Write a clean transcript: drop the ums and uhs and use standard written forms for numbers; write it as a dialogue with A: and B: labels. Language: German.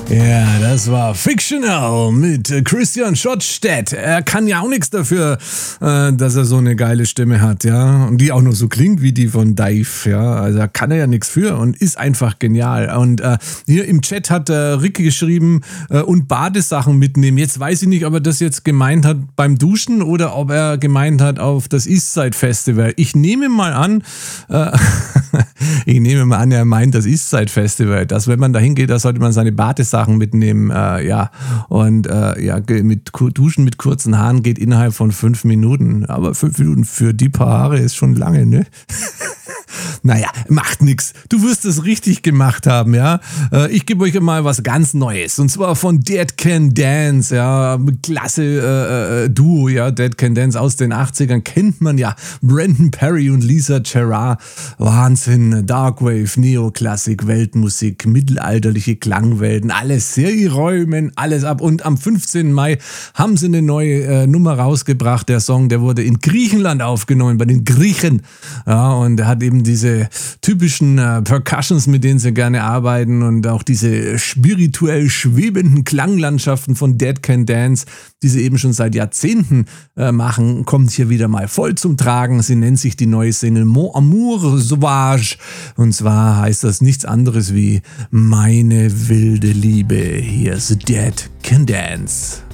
A: Ja, das war Fictional mit Christian Schottstedt. Er kann ja auch nichts dafür, dass er so eine geile Stimme hat, ja. Und die auch noch so klingt wie die von Dave, ja. Also da kann er ja nichts für und ist einfach genial. Und hier im Chat hat Ricky geschrieben, und Badesachen mitnehmen. Jetzt weiß ich nicht, ob er das jetzt gemeint hat beim Duschen oder ob er gemeint hat auf das Eastside Festival. Ich nehme mal an, er meint das Eastside Festival, dass wenn man da hingeht, da sollte man seine Badesachen mitnehmen, mit Duschen mit kurzen Haaren geht innerhalb von 5 Minuten, aber 5 Minuten für die paar Haare ist schon lange, ne? Naja, macht nix. Du wirst es richtig gemacht haben, ja. Ich gebe euch mal was ganz Neues. Und zwar von Dead Can Dance, ja. Klasse Duo, ja. Dead Can Dance aus den 80ern kennt man ja. Brandon Perry und Lisa Gerrard. Wahnsinn. Darkwave, Neoklassik, Weltmusik, mittelalterliche Klangwelten, alles. Sie räumen alles ab. Und am 15. Mai haben sie eine neue Nummer rausgebracht. Der Song, der wurde in Griechenland aufgenommen, bei den Griechen. Ja, und er hat eben diese typischen Percussions, mit denen sie gerne arbeiten und auch diese spirituell schwebenden Klanglandschaften von Dead Can Dance, die sie eben schon seit Jahrzehnten machen, kommt hier wieder mal voll zum Tragen. Sie nennt sich die neue Single Mon Amour Sauvage und zwar heißt das nichts anderes wie Meine wilde Liebe. Hier ist Dead Can Dance.